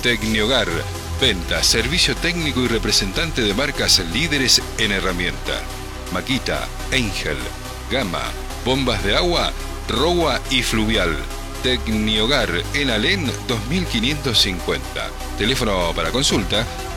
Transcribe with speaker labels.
Speaker 1: Tecniogar, venta, servicio técnico y representante de marcas líderes en herramienta. Makita, Angel, Gama, bombas de agua, Rowa y Fluvial. Tecniogar en Alén 2550. Teléfono para consulta